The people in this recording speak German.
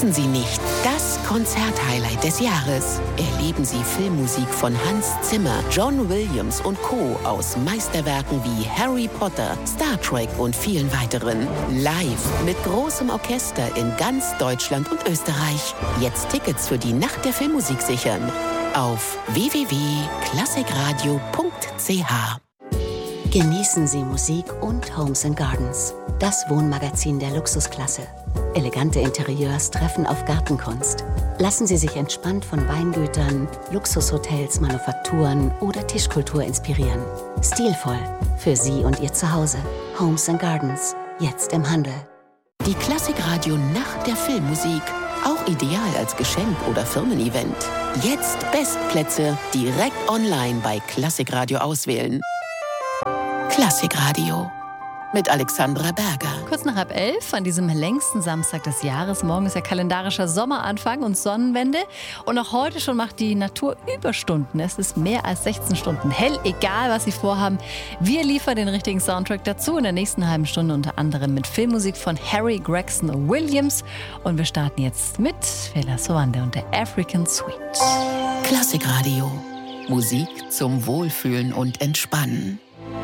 Verpassen Sie nicht das Konzerthighlight des Jahres. Erleben Sie Filmmusik von Hans Zimmer, John Williams und Co. aus Meisterwerken wie Harry Potter, Star Trek und vielen weiteren. Live mit großem Orchester in ganz Deutschland und Österreich. Jetzt Tickets für die Nacht der Filmmusik sichern. Auf www.klassikradio.ch. Genießen Sie Musik und Homes & Gardens, das Wohnmagazin der Luxusklasse. Elegante Interieurs treffen auf Gartenkunst. Lassen Sie sich entspannt von Weingütern, Luxushotels, Manufakturen oder Tischkultur inspirieren. Stilvoll für Sie und Ihr Zuhause. Homes & Gardens, jetzt im Handel. Die Klassikradio Nacht der Filmmusik. Auch ideal als Geschenk oder Firmen-Event. Jetzt Bestplätze direkt online bei Klassikradio auswählen. Klassikradio mit Alexandra Berger. Kurz nach 10:30 an diesem längsten Samstag des Jahres. Morgen ist ja kalendarischer Sommeranfang und Sonnenwende. Und auch heute schon macht die Natur Überstunden. Es ist mehr als 16 Stunden hell, egal was Sie vorhaben. Wir liefern den richtigen Soundtrack dazu in der nächsten halben Stunde, unter anderem mit Filmmusik von Harry Gregson Williams. Und wir starten jetzt mit Fela Soande und der African Suite. Klassikradio. Musik zum Wohlfühlen und Entspannen.